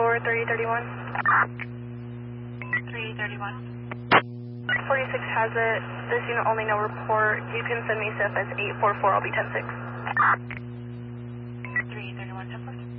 for 331. 331. 46 has it. This unit only no report. You can send me stuff as 844. I'll be 10-6. 331, 10-4.